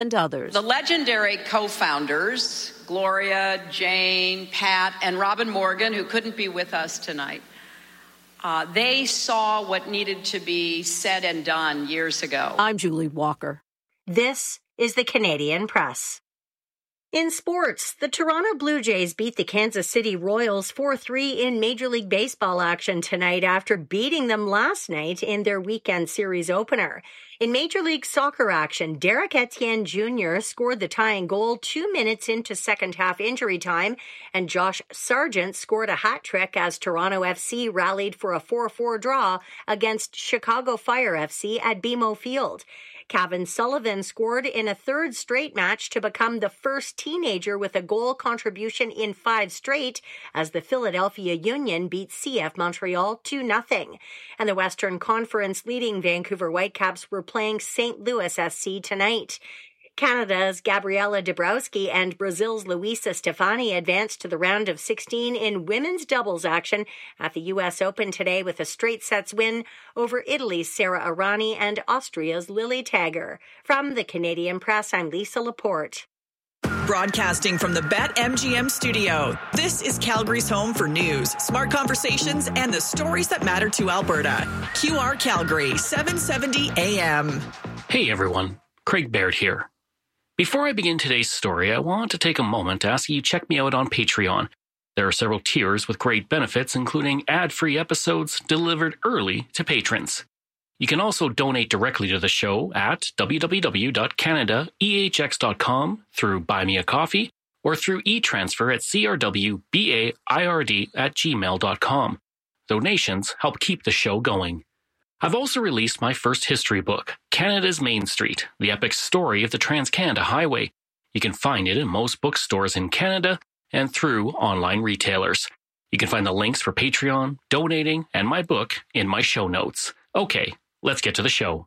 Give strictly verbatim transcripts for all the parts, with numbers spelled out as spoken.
and others. The legendary co-founders, Gloria, Jane, Pat, and Robin Morgan, who couldn't be with us tonight, uh, they saw what needed to be said and done years ago. I'm Julie Walker. This is the Canadian Press. In sports, the Toronto Blue Jays beat the Kansas City Royals four three in Major League Baseball action tonight after beating them last night in their weekend series opener. In Major League Soccer action, Derek Etienne Junior scored the tying goal two minutes into second half injury time, and Josh Sargent scored a hat trick as Toronto F C rallied for a four four draw against Chicago Fire F C at B M O Field. Kevin Sullivan scored in a third straight match to become the first teenager with a goal contribution in five straight as the Philadelphia Union beat C F Montreal two nothing. And the Western Conference leading Vancouver Whitecaps were playing Saint Louis S C tonight. Canada's Gabriela Dabrowski and Brazil's Luisa Stefani advanced to the round of sixteen in women's doubles action at the U S Open today with a straight sets win over Italy's Sara Errani and Austria's Lily Tagger. From the Canadian Press, I'm Lisa Laporte. Broadcasting from the BetMGM studio, this is Calgary's home for news, smart conversations, and the stories that matter to Alberta. Q R Calgary, seven seventy A M. Hey everyone, Craig Baird here. Before I begin today's story, I want to take a moment to ask you to check me out on Patreon. There are several tiers with great benefits, including ad-free episodes delivered early to patrons. You can also donate directly to the show at w w w dot canada e h x dot com through Buy Me a Coffee or through e-transfer at c r w b a i r d at gmail dot com. Donations help keep the show going. I've also released my first history book, Canada's Main Street, the epic story of the Trans-Canada Highway. You can find it in most bookstores in Canada and through online retailers. You can find the links for Patreon, donating, and my book in my show notes. Okay, let's get to the show.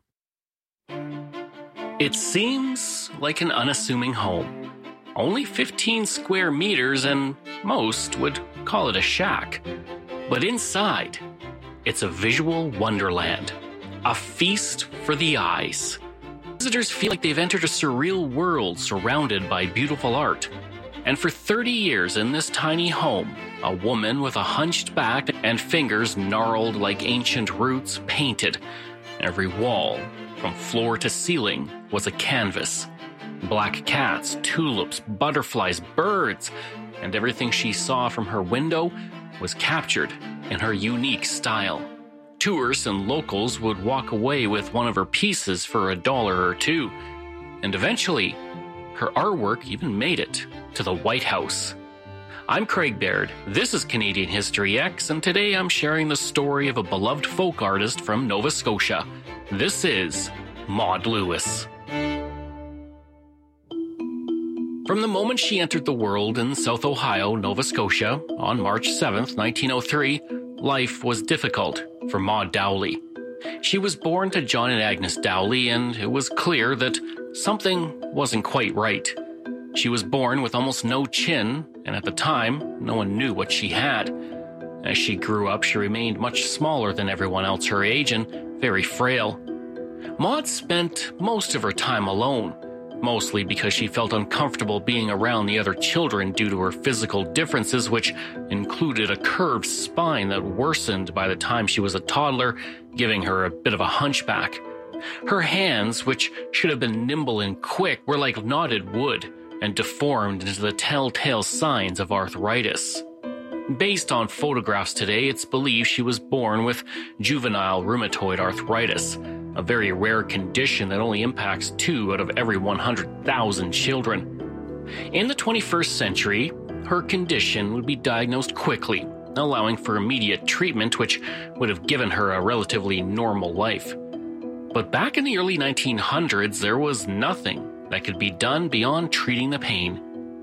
It seems like an unassuming home. Only fifteen square meters, and most would call it a shack. But inside, it's a visual wonderland, a feast for the eyes. Visitors feel like they've entered a surreal world surrounded by beautiful art. And for thirty years in this tiny home, a woman with a hunched back and fingers gnarled like ancient roots painted. Every wall, from floor to ceiling, was a canvas. Black cats, tulips, butterflies, birds, and everything she saw from her window was captured in her unique style. Tourists and locals would walk away with one of her pieces for a dollar or two. And eventually, her artwork even made it to the White House. I'm Craig Baird, this is Canadian History X, and today I'm sharing the story of a beloved folk artist from Nova Scotia. This is Maud Lewis. From the moment she entered the world in South Ohio, Nova Scotia, on March seventh, nineteen oh three, life was difficult for Maud Dowley. She was born to John and Agnes Dowley, and it was clear that something wasn't quite right. She was born with almost no chin, and at the time, no one knew what she had. As she grew up, she remained much smaller than everyone else her age and very frail. Maud spent most of her time alone, mostly because she felt uncomfortable being around the other children due to her physical differences, which included a curved spine that worsened by the time she was a toddler, giving her a bit of a hunchback. Her hands, which should have been nimble and quick, were like knotted wood and deformed into the telltale signs of arthritis. Based on photographs today, it's believed she was born with juvenile rheumatoid arthritis, a very rare condition that only impacts two out of every one hundred thousand children. In the twenty-first century, her condition would be diagnosed quickly, allowing for immediate treatment, which would have given her a relatively normal life. But back in the early nineteen hundreds, there was nothing that could be done beyond treating the pain.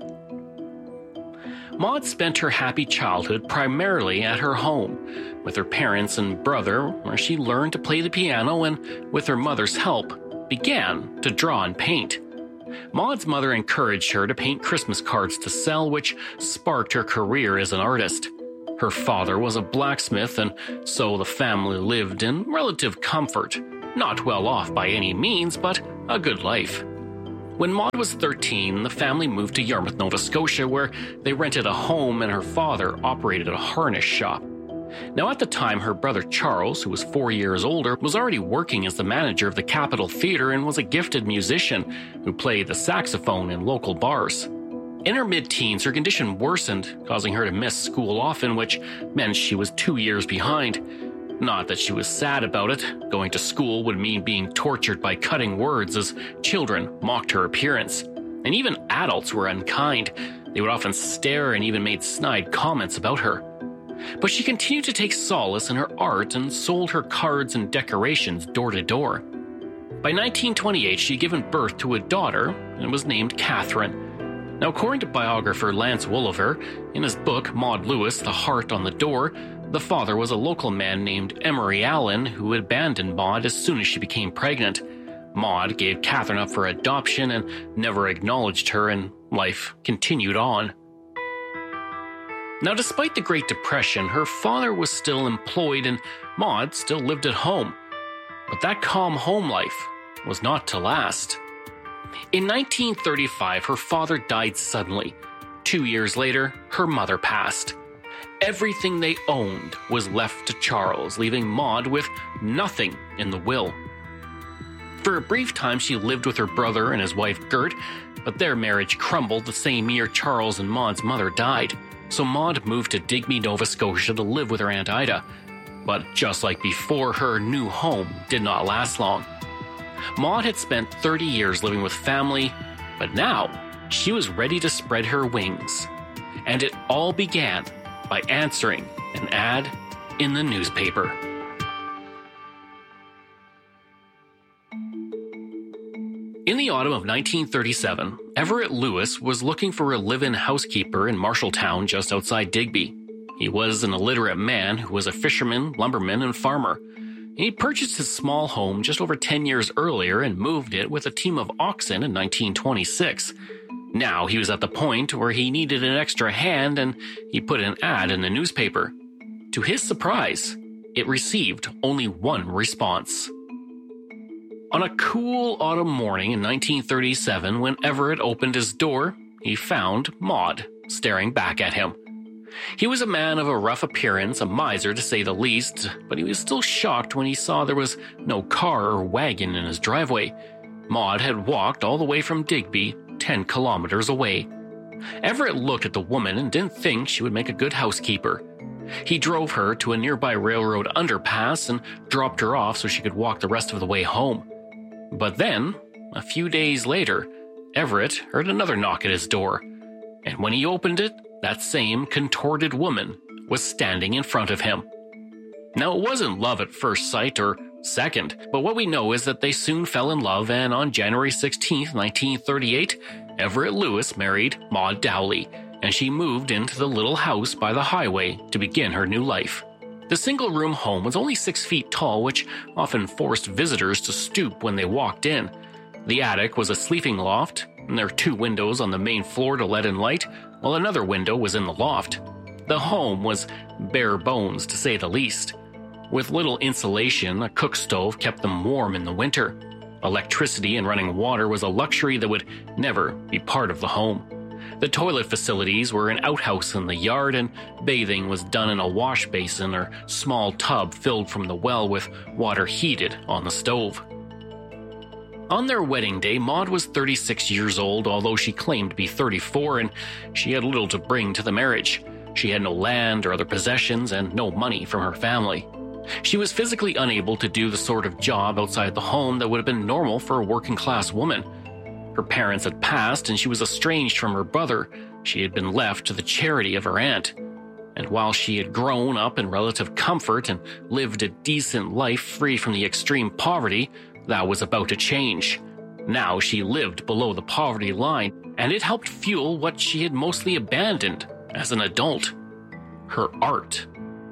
Maud spent her happy childhood primarily at her home, with her parents and brother, where she learned to play the piano and, with her mother's help, began to draw and paint. Maud's mother encouraged her to paint Christmas cards to sell, which sparked her career as an artist. Her father was a blacksmith, and so the family lived in relative comfort, not well off by any means, but a good life. When Maude was thirteen, the family moved to Yarmouth, Nova Scotia, where they rented a home and her father operated a harness shop. Now, at the time, her brother Charles, who was four years older, was already working as the manager of the Capitol Theatre and was a gifted musician who played the saxophone in local bars. In her mid-teens, her condition worsened, causing her to miss school often, which meant she was two years behind. Not that she was sad about it. Going to school would mean being tortured by cutting words as children mocked her appearance. And even adults were unkind. They would often stare and even made snide comments about her. But she continued to take solace in her art and sold her cards and decorations door to door. By nineteen twenty-eight, she had given birth to a daughter and was named Catherine. Now, according to biographer Lance Wolliver, in his book Maud Lewis, The Heart on the Door, the father was a local man named Emery Allen who abandoned Maud as soon as she became pregnant. Maud gave Catherine up for adoption and never acknowledged her, and life continued on. Now, despite the Great Depression, her father was still employed and Maud still lived at home. But that calm home life was not to last. In nineteen thirty-five, her father died suddenly. Two years later, her mother passed. Everything they owned was left to Charles, leaving Maud with nothing in the will. For a brief time, she lived with her brother and his wife Gert, but their marriage crumbled the same year Charles and Maud's mother died. So Maud moved to Digby, Nova Scotia to live with her Aunt Ida. But just like before, her new home did not last long. Maud had spent thirty years living with family, but now she was ready to spread her wings. And it all began by answering an ad in the newspaper. In the autumn of nineteen thirty-seven, Everett Lewis was looking for a live-in housekeeper in Marshalltown just outside Digby. He was an illiterate man who was a fisherman, lumberman, and farmer. He purchased his small home just over ten years earlier and moved it with a team of oxen in nineteen twenty-six. Now he was at the point where he needed an extra hand, and he put an ad in the newspaper. To his surprise, it received only one response. On a cool autumn morning in nineteen thirty-seven, when Everett opened his door, he found Maud staring back at him. He was a man of a rough appearance, a miser to say the least, but he was still shocked when he saw there was no car or wagon in his driveway. Maud had walked all the way from Digby, ten kilometers away. Everett looked at the woman and didn't think she would make a good housekeeper. He drove her to a nearby railroad underpass and dropped her off so she could walk the rest of the way home. But then, a few days later, Everett heard another knock at his door, and when he opened it, that same contorted woman was standing in front of him. Now, it wasn't love at first sight or second, but what we know is that they soon fell in love, and on January sixteenth, nineteen thirty-eight, Everett Lewis married Maud Dowley, and she moved into the little house by the highway to begin her new life. The single-room home was only six feet tall, which often forced visitors to stoop when they walked in. The attic was a sleeping loft, and there were two windows on the main floor to let in light, while another window was in the loft. The home was bare bones, to say the least. With little insulation, a cook stove kept them warm in the winter. Electricity and running water was a luxury that would never be part of the home. The toilet facilities were an outhouse in the yard, and bathing was done in a wash basin or small tub filled from the well with water heated on the stove. On their wedding day, Maud was thirty-six years old, although she claimed to be thirty-four, and she had little to bring to the marriage. She had no land or other possessions and no money from her family. She was physically unable to do the sort of job outside the home that would have been normal for a working-class woman. Her parents had passed, and she was estranged from her brother. She had been left to the charity of her aunt. And while she had grown up in relative comfort and lived a decent life free from the extreme poverty, that was about to change. Now she lived below the poverty line, and it helped fuel what she had mostly abandoned as an adult: her art.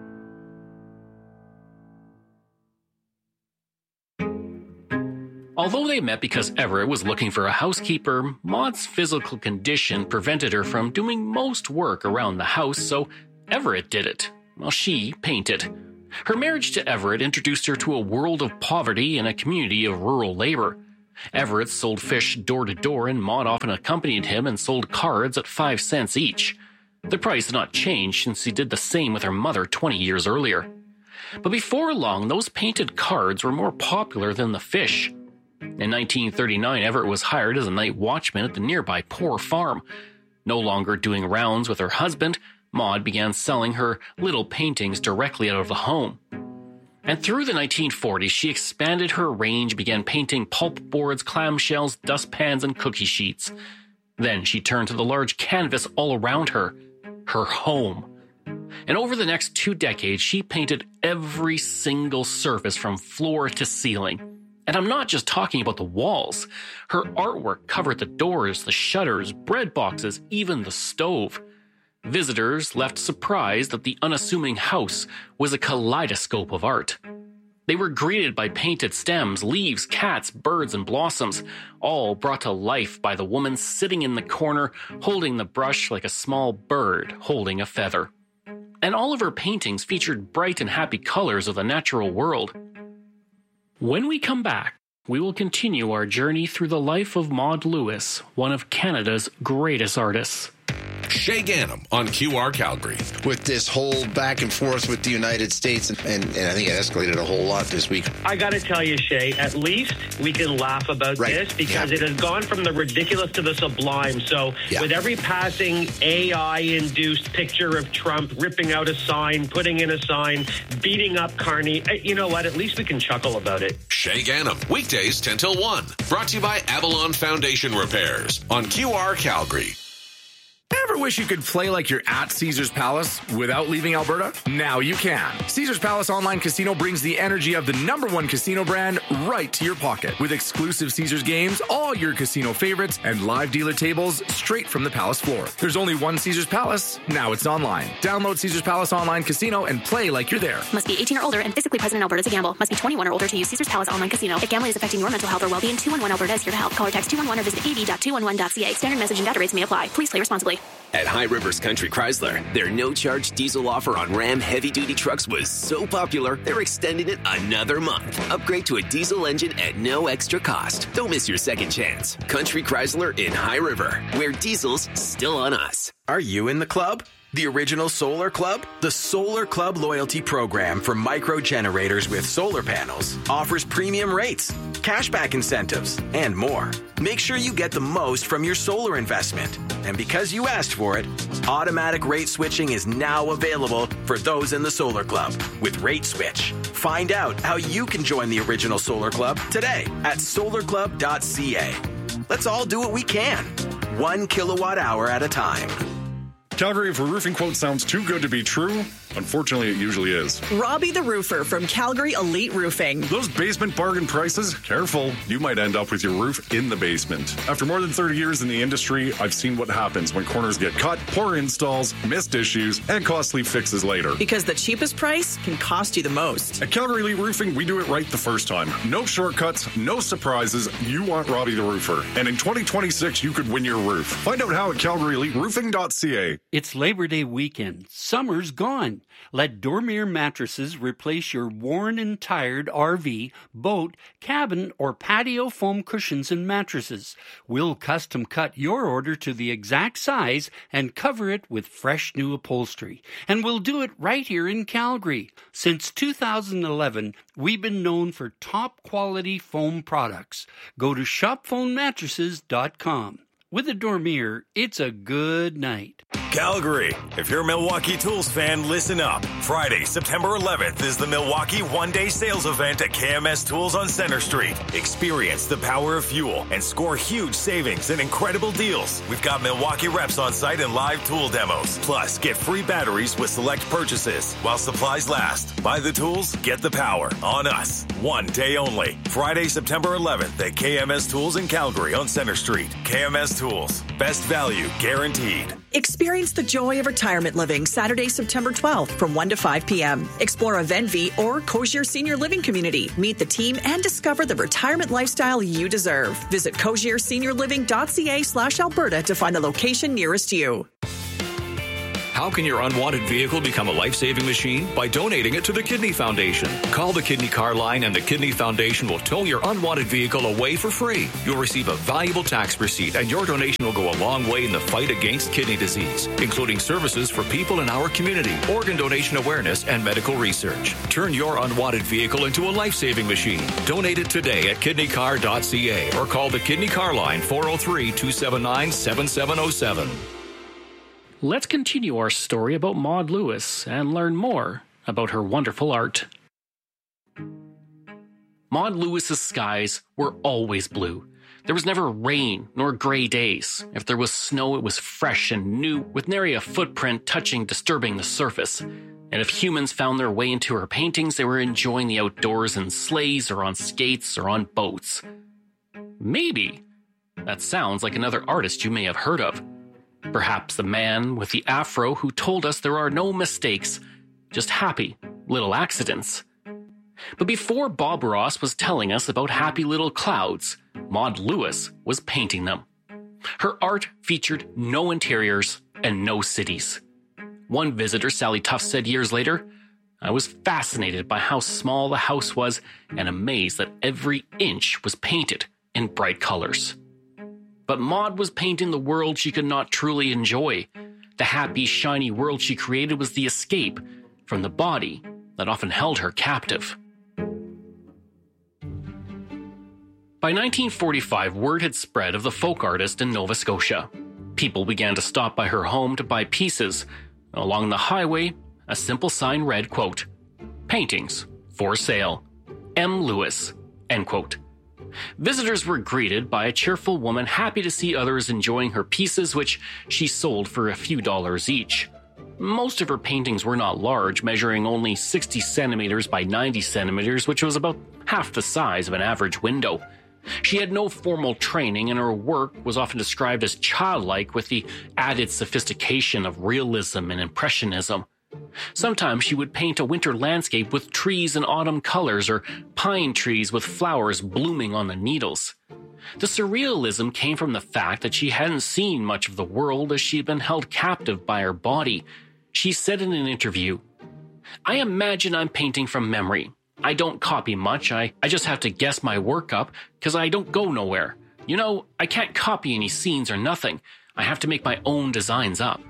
Although they met because Everett was looking for a housekeeper, Maud's physical condition prevented her from doing most work around the house, so Everett did it, while she painted. Her marriage to Everett introduced her to a world of poverty and a community of rural labor. Everett sold fish door to door, and Maud often accompanied him and sold cards at five cents each. The price had not changed since he did the same with her mother twenty years earlier. But before long, those painted cards were more popular than the fish. In nineteen thirty-nine, Everett was hired as a night watchman at the nearby Poor Farm. No longer doing rounds with her husband, Maud began selling her little paintings directly out of the home. And through the nineteen forties, she expanded her range, began painting pulp boards, clamshells, dustpans, and cookie sheets. Then she turned to the large canvas all around her, her home. And over the next two decades, she painted every single surface from floor to ceiling. And I'm not just talking about the walls. Her artwork covered the doors, the shutters, bread boxes, even the stove. Visitors left surprised that the unassuming house was a kaleidoscope of art. They were greeted by painted stems, leaves, cats, birds, and blossoms, all brought to life by the woman sitting in the corner, holding the brush like a small bird holding a feather. And all of her paintings featured bright and happy colors of the natural world. When we come back, we will continue our journey through the life of Maud Lewis, one of Canada's greatest artists. Shay Ganem on Q R Calgary. With this whole back and forth with the United States, and, and, and I think it escalated a whole lot this week. I got to tell you, Shay, at least we can laugh about right. this because yeah. it has gone from the ridiculous to the sublime. So yeah. with every passing A I-induced picture of Trump ripping out a sign, putting in a sign, beating up Carney, you know what? At least we can chuckle about it. Shay Ganem, weekdays ten till one. Brought to you by Avalon Foundation Repairs on Q R Calgary. Ever wish you could play like you're at Caesars Palace without leaving Alberta? Now you can. Caesars Palace Online Casino brings the energy of the number one casino brand right to your pocket. With exclusive Caesars games, all your casino favorites, and live dealer tables straight from the Palace floor. There's only one Caesars Palace. Now it's online. Download Caesars Palace Online Casino and play like you're there. Must be eighteen or older and physically present in Alberta to gamble. Must be twenty-one or older to use Caesars Palace Online Casino. If gambling is affecting your mental health or well-being, two one one Alberta is here to help. Call or text two one one or visit a v dot two one one dot c a. Standard message and data rates may apply. Please play responsibly. At High Rivers Country Chrysler, their no-charge diesel offer on Ram heavy-duty trucks was so popular, they're extending it another month. Upgrade to a diesel engine at no extra cost. Don't miss your second chance. Country Chrysler in High River, where diesel's still on us. Are you in the club? The original Solar Club? The Solar Club loyalty program for micro generators with solar panels offers premium rates, cashback incentives, and more. Make sure you get the most from your solar investment. And because you asked for it, automatic rate switching is now available for those in the Solar Club with Rate Switch. Find out how you can join the original Solar Club today at solar club dot c a. Let's all do what we can, one kilowatt hour at a time. Calgary, if a roofing quote sounds too good to be true, unfortunately it usually is. Robbie the Roofer from Calgary Elite Roofing. Those basement bargain prices? Careful, you might end up with your roof in the basement. After more than thirty years in the industry, I've seen what happens when corners get cut, poor installs, missed issues, and costly fixes later. Because the cheapest price can cost you the most. At Calgary Elite Roofing, we do it right the first time. No shortcuts, no surprises. You want Robbie the Roofer. And in twenty twenty-six, you could win your roof. Find out how at calgary elite roofing dot c a. It's Labor Day weekend. Summer's gone. Let Dormier Mattresses replace your worn and tired R V, boat, cabin, or patio foam cushions and mattresses. We'll custom cut your order to the exact size and cover it with fresh new upholstery. And we'll do it right here in Calgary. Since two thousand eleven, we've been known for top quality foam products. Go to shop foam mattresses dot com. With a Dormier, it's a good night. Calgary, if you're a Milwaukee Tools fan, listen up. Friday, September eleventh is the Milwaukee one-day sales event at K M S Tools on Center Street. Experience the power of fuel and score huge savings and incredible deals. We've got Milwaukee reps on site and live tool demos. Plus, get free batteries with select purchases while supplies last. Buy the tools, get the power. On us. One day only. Friday, September eleventh at K M S Tools in Calgary on Center Street. K M S Tools. Best value guaranteed. Experience the joy of retirement living Saturday, September twelfth from one to five p.m. Explore a Venvi or Cozier Senior Living Community. Meet the team and discover the retirement lifestyle you deserve. Visit cozier senior living dot c a slash Alberta to find the location nearest you. How can your unwanted vehicle become a life-saving machine? By donating it to the Kidney Foundation. Call the Kidney Car Line and the Kidney Foundation will tow your unwanted vehicle away for free. You'll receive a valuable tax receipt and your donation will go a long way in the fight against kidney disease, including services for people in our community, organ donation awareness, and medical research. Turn your unwanted vehicle into a life-saving machine. Donate it today at kidney car dot c a or call the Kidney Car Line four oh three, two seven nine, seven seven oh seven. Let's continue our story about Maud Lewis and learn more about her wonderful art. Maud Lewis's skies were always blue. There was never rain nor gray days. If there was snow, it was fresh and new, with nary a footprint touching disturbing the surface. And if humans found their way into her paintings, they were enjoying the outdoors in sleighs or on skates or on boats. Maybe that sounds like another artist you may have heard of. Perhaps the man with the afro who told us there are no mistakes, just happy little accidents. But before Bob Ross was telling us about happy little clouds, Maud Lewis was painting them. Her art featured no interiors and no cities. One visitor, Sally Tuff, said years later, "I was fascinated by how small the house was and amazed that every inch was painted in bright colors." But Maud was painting the world she could not truly enjoy. The happy, shiny world she created was the escape from the body that often held her captive. By nineteen forty-five, word had spread of the folk artist in Nova Scotia. People began to stop by her home to buy pieces. Along the highway, a simple sign read, quote, "Paintings, for sale, M. Lewis," end quote. Visitors were greeted by a cheerful woman happy to see others enjoying her pieces, which she sold for a few dollars each. Most of her paintings were not large, measuring only sixty centimeters by ninety centimeters, which was about half the size of an average window. She had no formal training, and her work was often described as childlike with the added sophistication of realism and impressionism. Sometimes she would paint a winter landscape with trees in autumn colors or pine trees with flowers blooming on the needles. The surrealism came from the fact that she hadn't seen much of the world as she had been held captive by her body. She said in an interview, "I imagine I'm painting from memory. I don't copy much. I, I just have to guess my work up because I don't go nowhere. You know, I can't copy any scenes or nothing. I have to make my own designs up."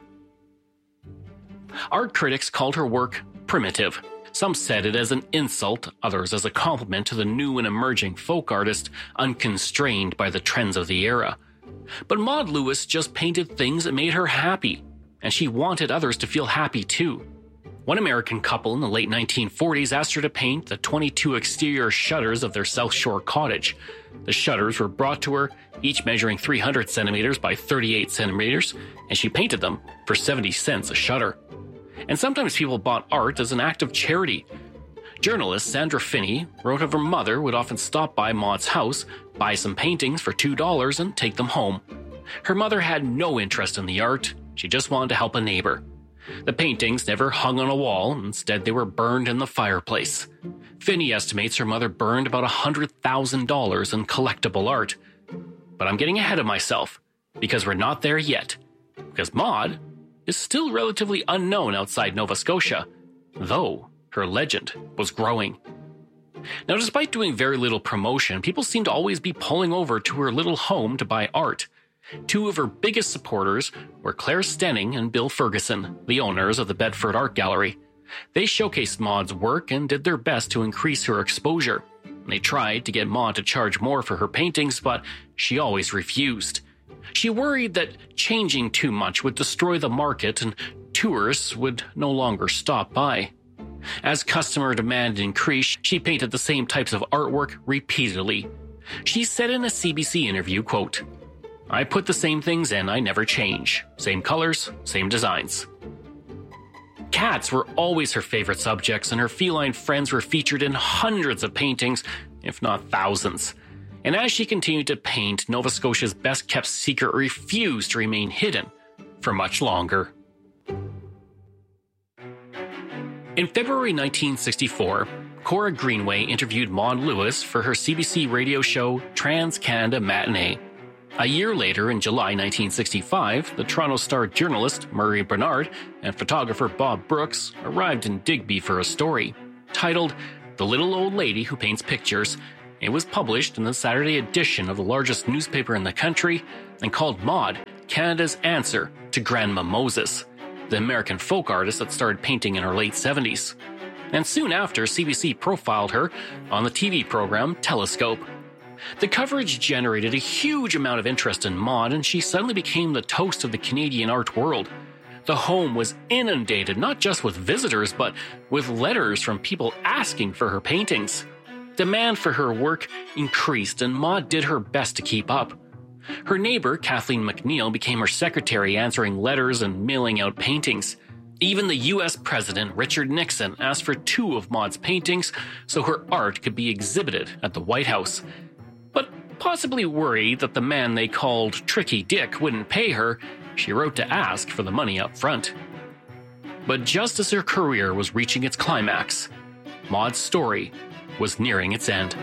Art critics called her work primitive. Some said it as an insult, others as a compliment to the new and emerging folk artist, unconstrained by the trends of the era. But Maud Lewis just painted things that made her happy, and she wanted others to feel happy too. One American couple in the late nineteen forties asked her to paint the twenty-two exterior shutters of their South Shore cottage. The shutters were brought to her, each measuring three hundred centimeters by thirty-eight centimeters, and she painted them for seventy cents a shutter. And sometimes people bought art as an act of charity. Journalist Sandra Finney wrote of her mother would often stop by Maud's house, buy some paintings for two dollars, and take them home. Her mother had no interest in the art. She just wanted to help a neighbor. The paintings never hung on a wall. Instead, they were burned in the fireplace. Finney estimates her mother burned about one hundred thousand dollars in collectible art. But I'm getting ahead of myself, because we're not there yet. Because Maud is still relatively unknown outside Nova Scotia, though her legend was growing. Now, despite doing very little promotion, people seem to always be pulling over to her little home to buy art. Two of her biggest supporters were Claire Stenning and Bill Ferguson, the owners of the Bedford Art Gallery. They showcased Maud's work and did their best to increase her exposure. They tried to get Maud to charge more for her paintings, but she always refused. She worried that changing too much would destroy the market and tourists would no longer stop by. As customer demand increased, she painted the same types of artwork repeatedly. She said in a C B C interview, quote, "I put the same things in, I never change. Same colors, same designs." Cats were always her favorite subjects, and her feline friends were featured in hundreds of paintings, if not thousands. And as she continued to paint, Nova Scotia's best-kept secret refused to remain hidden for much longer. In February nineteen sixty-four, Cora Greenway interviewed Maud Lewis for her C B C radio show Trans Canada Matinee. A year later, in July nineteen sixty-five, the Toronto Star journalist Murray Bernard and photographer Bob Brooks arrived in Digby for a story. Titled The Little Old Lady Who Paints Pictures, it was published in the Saturday edition of the largest newspaper in the country and called Maud Canada's answer to Grandma Moses, the American folk artist that started painting in her late seventies. And soon after, C B C profiled her on the T V program Telescope. The coverage generated a huge amount of interest in Maud, and she suddenly became the toast of the Canadian art world. The home was inundated not just with visitors, but with letters from people asking for her paintings. Demand for her work increased, and Maud did her best to keep up. Her neighbor, Kathleen McNeil, became her secretary, answering letters and mailing out paintings. Even the U S President, Richard Nixon, asked for two of Maud's paintings so her art could be exhibited at the White House. But possibly worried that the man they called Tricky Dick wouldn't pay her, she wrote to ask for the money up front. But just as her career was reaching its climax, Maud's story was nearing its end.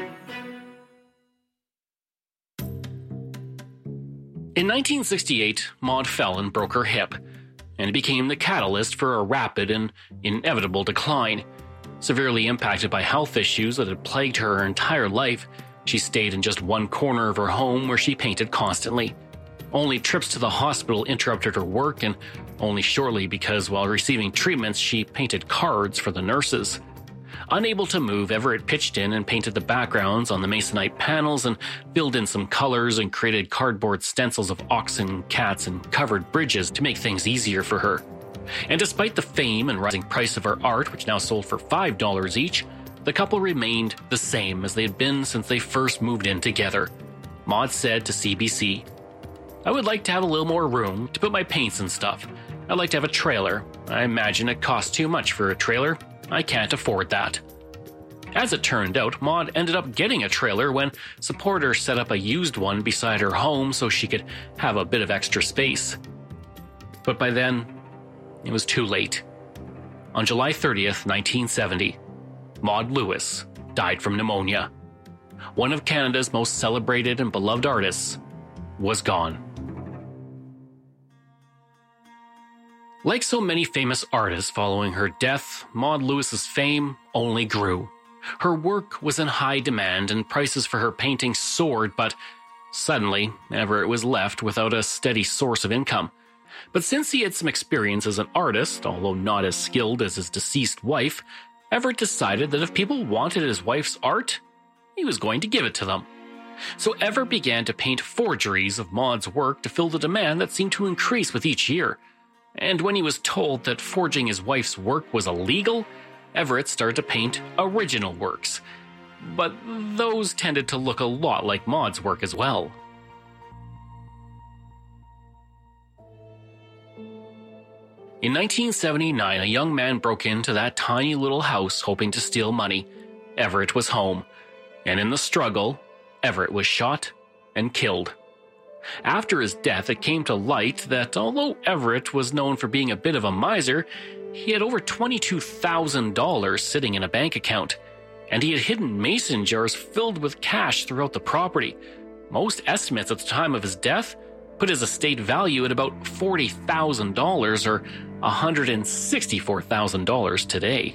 In nineteen sixty-eight, Maud fell and broke her hip, and it became the catalyst for a rapid and inevitable decline. Severely impacted by health issues that had plagued her her entire life, she stayed in just one corner of her home where she painted constantly. Only trips to the hospital interrupted her work, and only shortly because while receiving treatments she painted cards for the nurses. Unable to move, Everett pitched in and painted the backgrounds on the masonite panels and filled in some colors and created cardboard stencils of oxen, cats, and covered bridges to make things easier for her. And despite the fame and rising price of her art, which now sold for five dollars each, the couple remained the same as they had been since they first moved in together. Maud said to C B C, "I would like to have a little more room to put my paints and stuff. I'd like to have a trailer. I imagine it costs too much for a trailer. I can't afford that." As it turned out, Maud ended up getting a trailer when supporters set up a used one beside her home so she could have a bit of extra space. But by then, it was too late. On July thirtieth, nineteen seventy, Maud Lewis died from pneumonia. One of Canada's most celebrated and beloved artists was gone. Like so many famous artists following her death, Maud Lewis's fame only grew. Her work was in high demand and prices for her paintings soared, but suddenly Everett was left without a steady source of income. But since he had some experience as an artist, although not as skilled as his deceased wife, Everett decided that if people wanted his wife's art, he was going to give it to them. So Everett began to paint forgeries of Maud's work to fill the demand that seemed to increase with each year. And when he was told that forging his wife's work was illegal, Everett started to paint original works. But those tended to look a lot like Maud's work as well. In nineteen seventy-nine, a young man broke into that tiny little house hoping to steal money. Everett was home, and in the struggle, Everett was shot and killed. After his death, it came to light that although Everett was known for being a bit of a miser, he had over twenty-two thousand dollars sitting in a bank account, and he had hidden mason jars filled with cash throughout the property. Most estimates at the time of his death put his estate value at about forty thousand dollars or one hundred sixty-four thousand dollars today.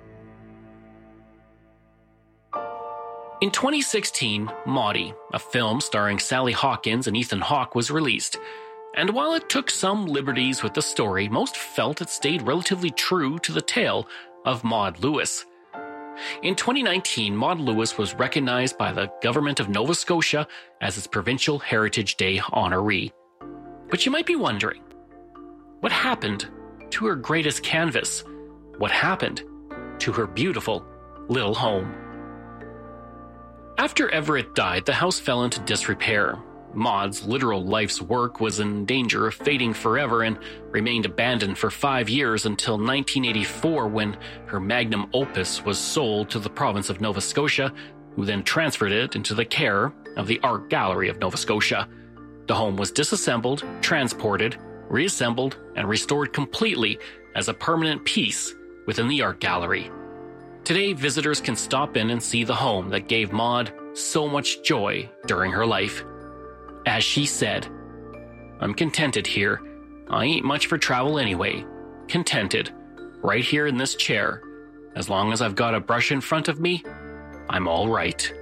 In twenty sixteen, Maudie, a film starring Sally Hawkins and Ethan Hawke, was released. And while it took some liberties with the story, most felt it stayed relatively true to the tale of Maud Lewis. In twenty nineteen, Maud Lewis was recognized by the government of Nova Scotia as its Provincial Heritage Day honoree. But you might be wondering, what happened to her greatest canvas? What happened to her beautiful little home? After Everett died, the house fell into disrepair. Maud's literal life's work was in danger of fading forever and remained abandoned for five years until nineteen eighty-four, when her magnum opus was sold to the province of Nova Scotia, who then transferred it into the care of the Art Gallery of Nova Scotia. The home was disassembled, transported, reassembled, and restored completely as a permanent piece within the Art Gallery. Today, visitors can stop in and see the home that gave Maud so much joy during her life. As she said, I'm contented here. I ain't much for travel anyway. Contented. Right here in this chair. As long as I've got a brush in front of me, I'm all right.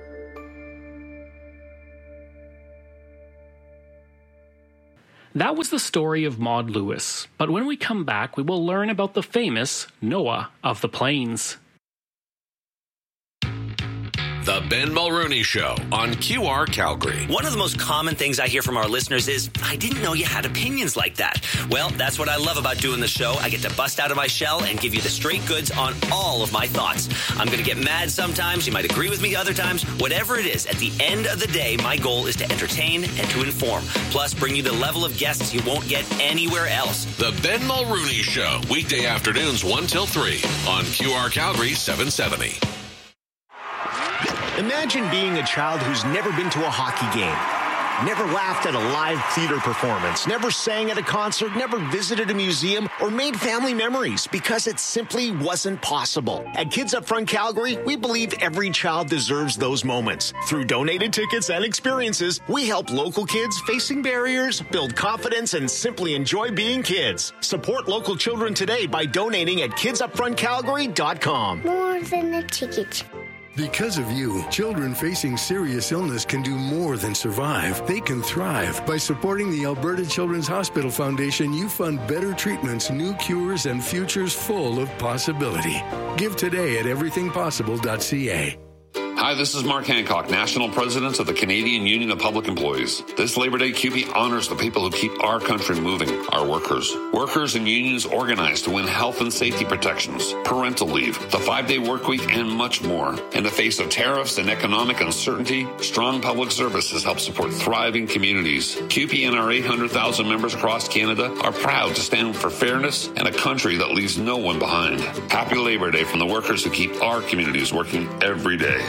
That was the story of Maud Lewis, but when we come back, we will learn about the famous Noah of the Plains. The Ben Mulrooney Show on Q R Calgary. One of the most common things I hear from our listeners is, I didn't know you had opinions like that. Well, that's what I love about doing the show. I get to bust out of my shell and give you the straight goods on all of my thoughts. I'm going to get mad sometimes. You might agree with me other times. Whatever it is, at the end of the day, my goal is to entertain and to inform. Plus, bring you the level of guests you won't get anywhere else. The Ben Mulrooney Show, weekday afternoons one till three on Q R Calgary seven seventy. Imagine being a child who's never been to a hockey game, never laughed at a live theater performance, never sang at a concert, never visited a museum, or made family memories because it simply wasn't possible. At Kids Up Front Calgary, we believe every child deserves those moments. Through donated tickets and experiences, we help local kids facing barriers build confidence and simply enjoy being kids. Support local children today by donating at kids up front calgary dot com. More than a ticket. Because of you, children facing serious illness can do more than survive. They can thrive. By supporting the Alberta Children's Hospital Foundation, you fund better treatments, new cures, and futures full of possibility. Give today at everything possible dot c a. Hi, this is Mark Hancock, National President of the Canadian Union of Public Employees. This Labor Day, C U P E honors the people who keep our country moving, our workers. Workers and unions organize to win health and safety protections, parental leave, the five-day work week, and much more. In the face of tariffs and economic uncertainty, strong public services help support thriving communities. C U P E and our eight hundred thousand members across Canada are proud to stand for fairness and a country that leaves no one behind. Happy Labor Day from the workers who keep our communities working every day.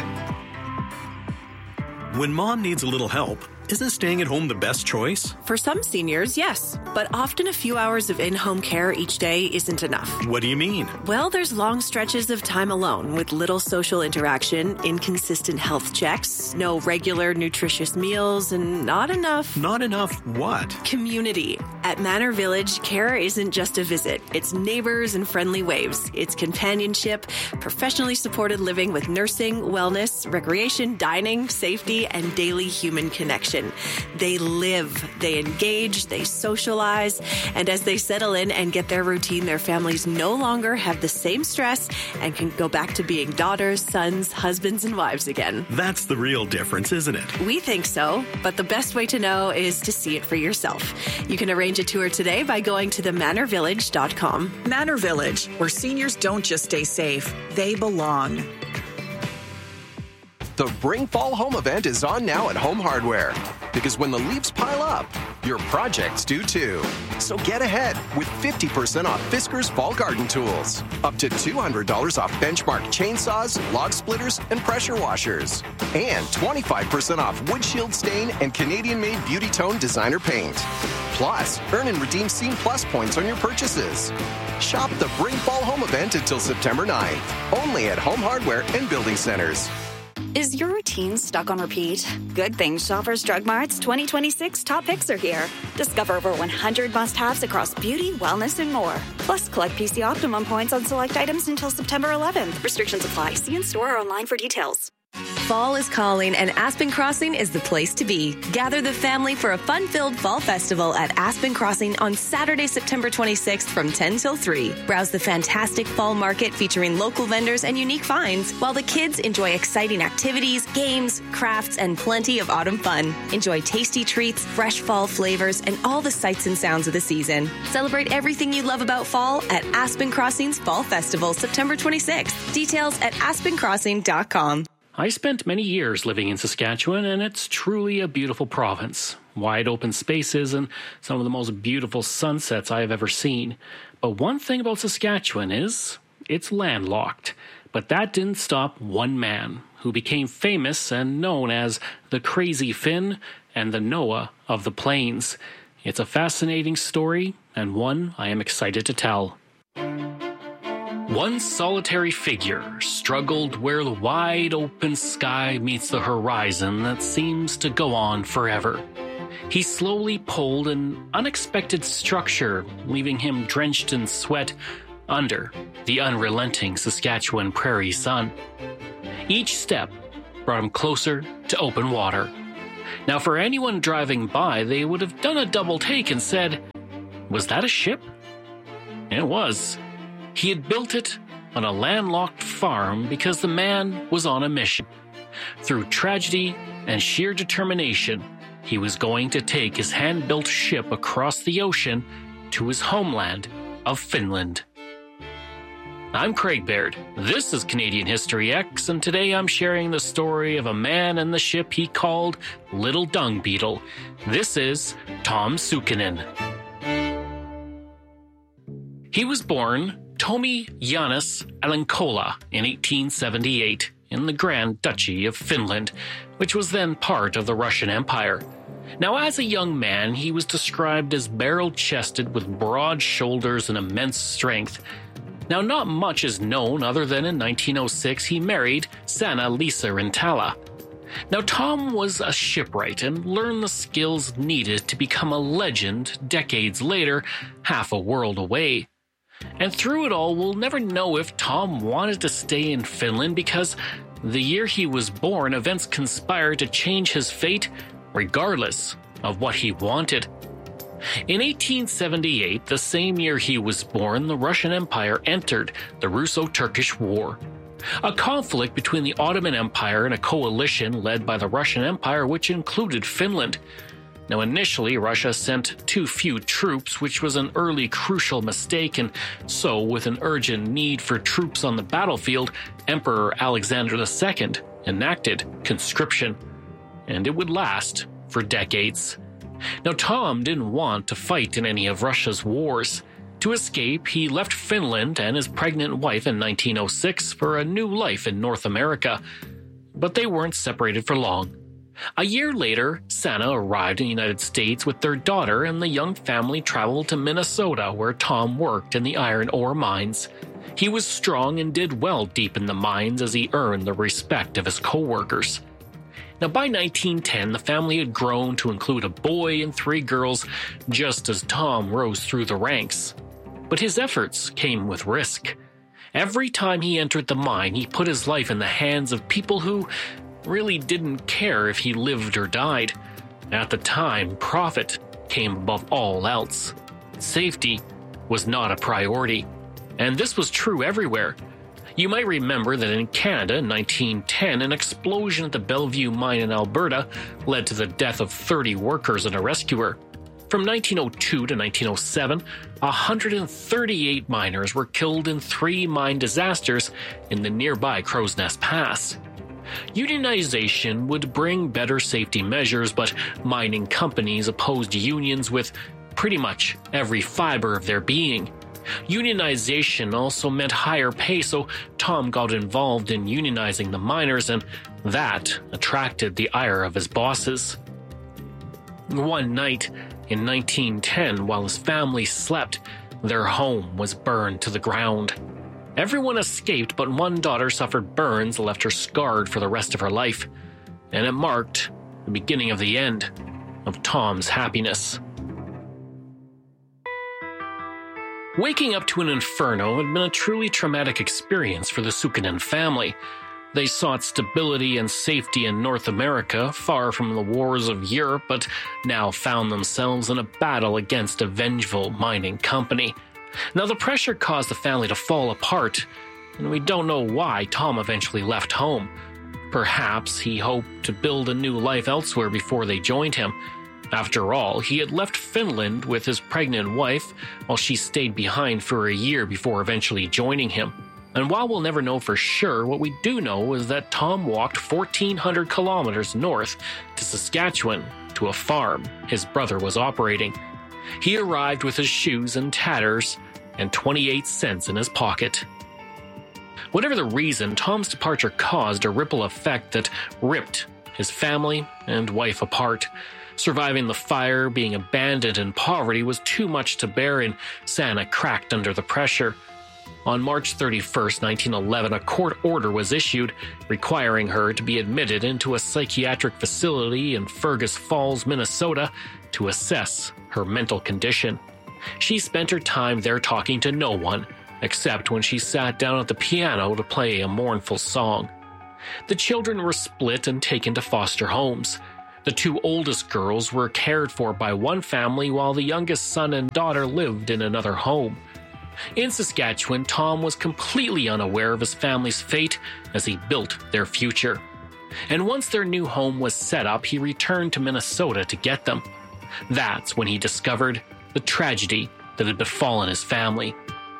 When mom needs a little help, isn't staying at home the best choice? For some seniors, yes. But often a few hours of in-home care each day isn't enough. What do you mean? Well, there's long stretches of time alone with little social interaction, inconsistent health checks, no regular nutritious meals, and not enough... Not enough what? Community. At Manor Village, care isn't just a visit. It's neighbors and friendly waves. It's companionship, professionally supported living with nursing, wellness, recreation, dining, safety, and daily human connection. They live, they engage, they socialize, and as they settle in and get their routine, their families no longer have the same stress and can go back to being daughters, sons, husbands, and wives again. That's the real difference, isn't it? We think so, but the best way to know is to see it for yourself. You can arrange a tour today by going to the manor village dot com. Manor Village, where seniors don't just stay safe, they belong. The Bring Fall Home event is on now at Home Hardware. Because when the leaves pile up, your projects do too. So get ahead with fifty percent off Fiskars Fall Garden Tools. Up to two hundred dollars off Benchmark chainsaws, log splitters, and pressure washers. And twenty-five percent off Wood Shield Stain and Canadian-made Beauty Tone designer paint. Plus, earn and redeem Scene Plus points on your purchases. Shop the Bring Fall Home event until September ninth. Only at Home Hardware and Building Centers. Is your routine stuck on repeat? Good Things Shoppers Drug Mart's twenty twenty-six top picks are here. Discover over one hundred must-haves across beauty, wellness, and more. Plus, collect P C Optimum points on select items until September eleventh. Restrictions apply. See in store or online for details. Fall is calling, and Aspen Crossing is the place to be. Gather the family for a fun-filled fall festival at Aspen Crossing on Saturday, September twenty-sixth from ten till three. Browse the fantastic fall market featuring local vendors and unique finds, while the kids enjoy exciting activities, games, crafts, and plenty of autumn fun. Enjoy tasty treats, fresh fall flavors, and all the sights and sounds of the season. Celebrate everything you love about fall at Aspen Crossing's Fall Festival, September twenty-sixth. Details at aspen crossing dot com. I spent many years living in Saskatchewan, and it's truly a beautiful province. Wide open spaces and some of the most beautiful sunsets I have ever seen. But one thing about Saskatchewan is it's landlocked. But that didn't stop one man, who became famous and known as the Crazy Finn and the Noah of the Plains. It's a fascinating story, and one I am excited to tell. One solitary figure struggled where the wide open sky meets the horizon that seems to go on forever. He slowly pulled an unexpected structure, leaving him drenched in sweat under the unrelenting Saskatchewan prairie sun. Each step brought him closer to open water. Now, for anyone driving by, they would have done a double take and said, "Was that a ship?" It was. He had built it on a landlocked farm because the man was on a mission. Through tragedy and sheer determination, he was going to take his hand-built ship across the ocean to his homeland of Finland. I'm Craig Baird. This is Canadian History X, and today I'm sharing the story of a man and the ship he called Little Dung Beetle. This is Tom Sukinen. He was born Tomi Janis Alankola in eighteen seventy-eight in the Grand Duchy of Finland, which was then part of the Russian Empire. Now, as a young man, he was described as barrel-chested with broad shoulders and immense strength. Now, not much is known other than in nineteen oh six he married Sanna-Liisa Rintala. Now, Tom was a shipwright and learned the skills needed to become a legend decades later, half a world away. And through it all, we'll never know if Tom wanted to stay in Finland because the year he was born, events conspired to change his fate regardless of what he wanted. In eighteen seventy-eight, the same year he was born, the Russian Empire entered the Russo-Turkish War, a conflict between the Ottoman Empire and a coalition led by the Russian Empire, which included Finland. Now, initially, Russia sent too few troops, which was an early crucial mistake, and so, with an urgent need for troops on the battlefield, Emperor Alexander the Second enacted conscription, and it would last for decades. Now, Tom didn't want to fight in any of Russia's wars. To escape, he left Finland and his pregnant wife in nineteen oh six for a new life in North America, but they weren't separated for long. A year later, Sanna arrived in the United States with their daughter, and the young family traveled to Minnesota, where Tom worked in the iron ore mines. He was strong and did well deep in the mines as he earned the respect of his co-workers. Now, by nineteen ten, the family had grown to include a boy and three girls, just as Tom rose through the ranks. But his efforts came with risk. Every time he entered the mine, he put his life in the hands of people who really didn't care if he lived or died. At the time, profit came above all else. Safety was not a priority, and this was true everywhere. You might remember that in Canada in nineteen ten, an explosion at the Bellevue mine in Alberta led to the death of thirty workers and a rescuer. From nineteen oh two to nineteen oh seven, one hundred thirty-eight miners were killed in three mine disasters in the nearby Crow's Nest Pass. Unionization would bring better safety measures, but mining companies opposed unions with pretty much every fiber of their being. Unionization also meant higher pay, so Tom got involved in unionizing the miners, and that attracted the ire of his bosses. One night in nineteen ten, while his family slept, their home was burned to the ground. Everyone escaped, but one daughter suffered burns that left her scarred for the rest of her life, and it marked the beginning of the end of Tom's happiness. Waking up to an inferno had been a truly traumatic experience for the Sukinen family. They sought stability and safety in North America, far from the wars of Europe, but now found themselves in a battle against a vengeful mining company. Now, the pressure caused the family to fall apart, and we don't know why Tom eventually left home. Perhaps he hoped to build a new life elsewhere before they joined him. After all, he had left Finland with his pregnant wife, while she stayed behind for a year before eventually joining him. And while we'll never know for sure, what we do know is that Tom walked fourteen hundred kilometers north to Saskatchewan to a farm his brother was operating. He arrived with his shoes in tatters and twenty-eight cents in his pocket. Whatever the reason, Tom's departure caused a ripple effect that ripped his family and wife apart. Surviving the fire, being abandoned in poverty was too much to bear, and Sanna cracked under the pressure. On March thirty-first, nineteen eleven, a court order was issued requiring her to be admitted into a psychiatric facility in Fergus Falls, Minnesota, to assess her mental condition. She spent her time there talking to no one, except when she sat down at the piano to play a mournful song. The children were split and taken to foster homes. The two oldest girls were cared for by one family while the youngest son and daughter lived in another home. In Saskatchewan, Tom was completely unaware of his family's fate as he built their future. And once their new home was set up, he returned to Minnesota to get them. That's when he discovered the tragedy that had befallen his family.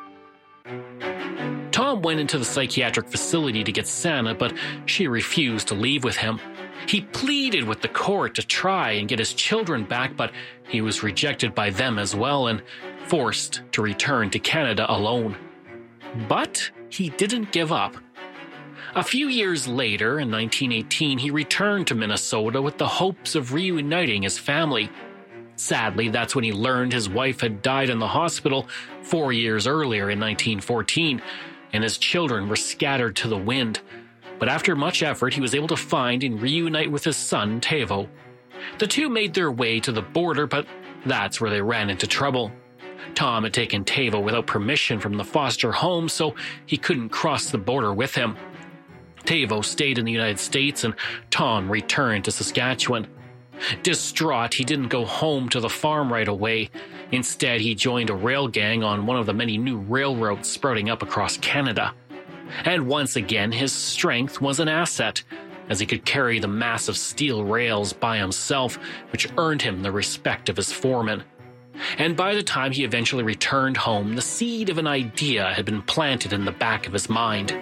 Tom went into the psychiatric facility to get Santa, but she refused to leave with him. He pleaded with the court to try and get his children back, but he was rejected by them as well and forced to return to Canada alone. But he didn't give up. A few years later, in nineteen eighteen, he returned to Minnesota with the hopes of reuniting his family. Sadly, that's when he learned his wife had died in the hospital four years earlier in nineteen fourteen, and his children were scattered to the wind. But after much effort, he was able to find and reunite with his son, Tavo. The two made their way to the border, but that's where they ran into trouble. Tom had taken Tavo without permission from the foster home, so he couldn't cross the border with him. Tavo stayed in the United States, and Tom returned to Saskatchewan. Distraught, he didn't go home to the farm right away. Instead, he joined a rail gang on one of the many new railroads sprouting up across Canada. And once again, his strength was an asset, as he could carry the massive steel rails by himself, which earned him the respect of his foreman. And by the time he eventually returned home, the seed of an idea had been planted in the back of his mind.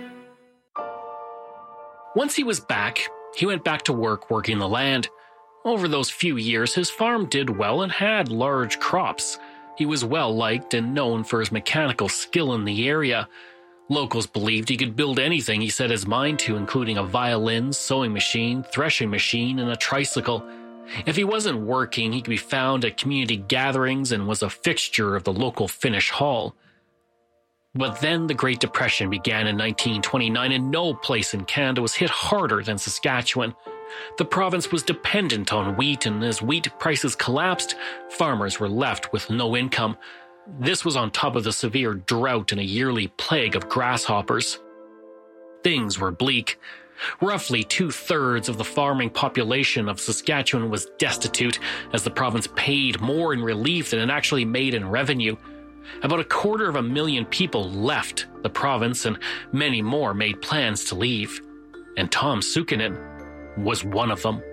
Once he was back, he went back to work working the land. Over those few years, his farm did well and had large crops. He was well liked and known for his mechanical skill in the area. Locals believed he could build anything he set his mind to, including a violin, sewing machine, threshing machine, and a tricycle. If he wasn't working, he could be found at community gatherings and was a fixture of the local Finnish Hall. But then the Great Depression began in nineteen twenty-nine, and no place in Canada was hit harder than Saskatchewan. The province was dependent on wheat, and as wheat prices collapsed, farmers were left with no income. This was on top of the severe drought and a yearly plague of grasshoppers. Things were bleak. Roughly two-thirds of the farming population of Saskatchewan was destitute, as the province paid more in relief than it actually made in revenue. About a quarter of a million people left the province, and many more made plans to leave. And Tom Sukinen was one of them.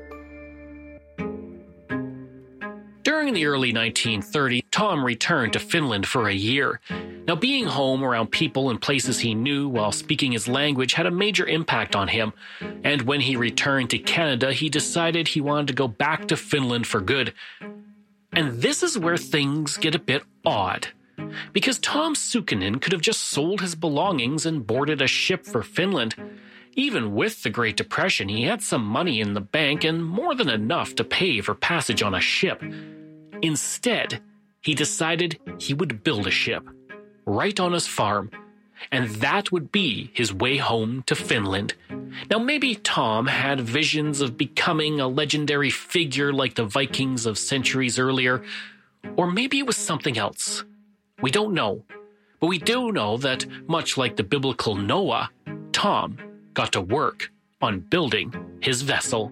During the early nineteen thirties, Tom returned to Finland for a year. Now, being home around people and places he knew while speaking his language had a major impact on him. And when he returned to Canada, he decided he wanted to go back to Finland for good. And this is where things get a bit odd. Because Tom Sukinen could have just sold his belongings and boarded a ship for Finland. Even with the Great Depression, he had some money in the bank and more than enough to pay for passage on a ship. Instead, he decided he would build a ship, right on his farm, and that would be his way home to Finland. Now, maybe Tom had visions of becoming a legendary figure like the Vikings of centuries earlier, or maybe it was something else. We don't know, but we do know that, much like the biblical Noah, Tom got to work on building his vessel.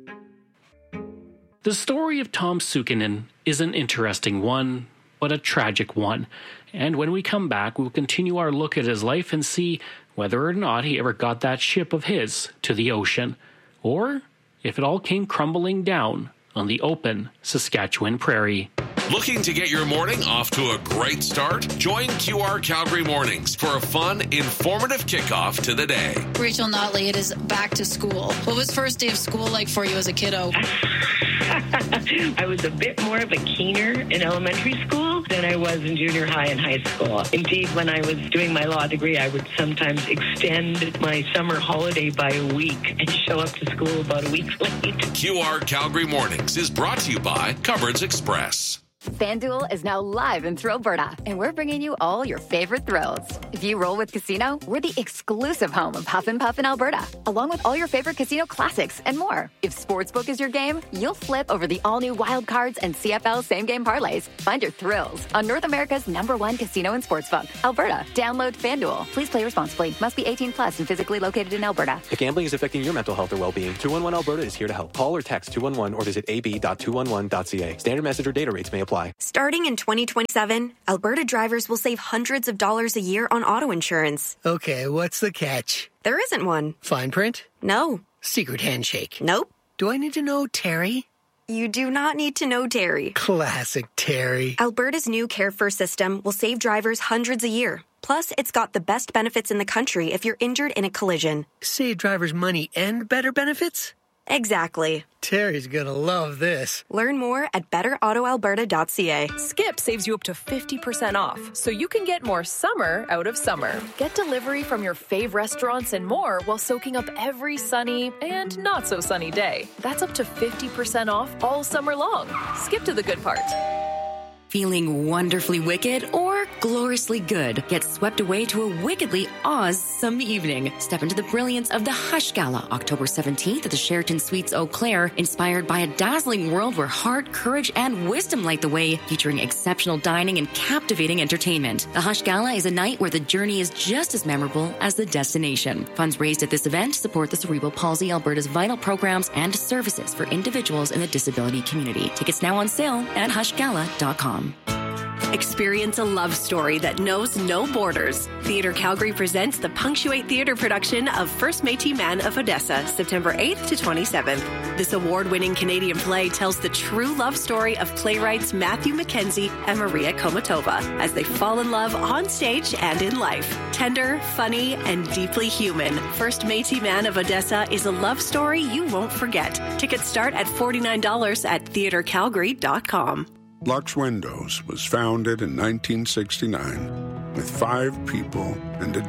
The story of Tom Sukinen is an interesting one, but a tragic one. And when we come back, we'll continue our look at his life and see whether or not he ever got that ship of his to the ocean, or if it all came crumbling down on the open Saskatchewan prairie. Looking to get your morning off to a great start? Join Q R Calgary Mornings for a fun, informative kickoff to the day. Rachel Notley, it is back to school. What was first day of school like for you as a kiddo? I was a bit more of a keener in elementary school than I was in junior high and high school. Indeed, when I was doing my law degree, I would sometimes extend my summer holiday by a week and show up to school about a week late. Q R Calgary Mornings is brought to you by Cupboards Express. FanDuel is now live in Thrillberta, and we're bringing you all your favorite thrills. If you roll with Casino, we're the exclusive home of Huff and Puff in Alberta, along with all your favorite casino classics and more. If Sportsbook is your game, you'll flip over the all-new Wild Cards and C F L same-game parlays. Find your thrills on North America's number one casino and sportsbook, Alberta. Download FanDuel. Please play responsibly. Must be eighteen plus and physically located in Alberta. If gambling is affecting your mental health or well-being, two one one Alberta is here to help. Call or text two one one or visit a b dot two one one dot c a. Standard message or data rates may apply. Starting in twenty twenty-seven, Alberta drivers will save hundreds of dollars a year on auto insurance. Okay, what's the catch? There isn't one. Fine print? No. Secret handshake? Nope. Do I need to know Terry? You do not need to know Terry. Classic Terry. Alberta's new Care First system will save drivers hundreds a year. Plus, it's got the best benefits in the country if you're injured in a collision. Save drivers money and better benefits? Exactly. Terry's gonna love this. Learn more at better auto alberta dot c a. Skip saves you up to fifty percent off, so you can get more summer out of summer. Get delivery from your fave restaurants and more while soaking up every sunny and not so sunny day. That's up to fifty percent off all summer long. Skip to the good part. Feeling wonderfully wicked or gloriously good? Get swept away to a wickedly awesome evening. Step into the brilliance of the Hush Gala, October seventeenth at the Sheraton Suites Eau Claire, inspired by a dazzling world where heart, courage, and wisdom light the way, featuring exceptional dining and captivating entertainment. The Hush Gala is a night where the journey is just as memorable as the destination. Funds raised at this event support the Cerebral Palsy Alberta's vital programs and services for individuals in the disability community. Tickets now on sale at hush gala dot com. Experience a love story that knows no borders. Theatre Calgary presents the Punctuate Theatre production of First Métis Man of Odessa, September eighth to twenty-seventh. This award-winning Canadian play tells the true love story of playwrights Matthew Mackenzie and Maria Komatova as they fall in love on stage and in life. Tender, funny, and deeply human, First Métis Man of Odessa is a love story you won't forget. Tickets start at forty-nine dollars at theatre calgary dot com. Lux Windows was founded in nineteen sixty-nine with five people and a